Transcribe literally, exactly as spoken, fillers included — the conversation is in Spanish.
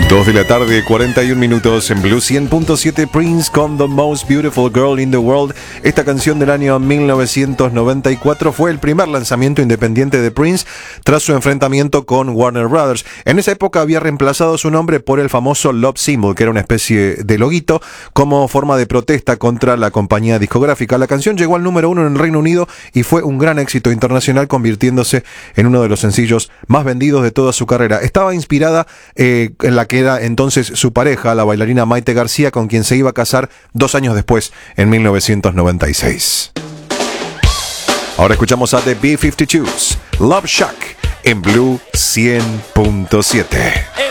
dos de la tarde, cuarenta y un minutos en Blue cien punto siete. Prince con The Most Beautiful Girl in the World. Esta canción del año mil novecientos noventa y cuatro fue el primer lanzamiento independiente de Prince tras su enfrentamiento con Warner Brothers. En esa época había reemplazado su nombre por el famoso Love Symbol, que era una especie de loguito como forma de protesta contra la compañía discográfica. La canción llegó al número uno en el Reino Unido y fue un gran éxito internacional, convirtiéndose en uno de los sencillos más vendidos de toda su carrera. Estaba inspirada eh, en la que era entonces su pareja, la bailarina Maite García, con quien se iba a casar dos años después, en mil novecientos noventa y seis. Ahora escuchamos a The B cincuenta y dos, Love Shack, en Blue cien punto siete.